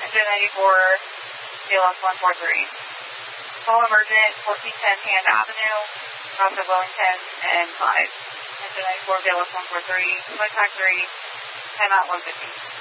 Engine 94, BLS 143. Call emergent, 1410 Hand Avenue, south of Wellington, and 5. Engine 94, BLS 143, contact 3, timeout 150.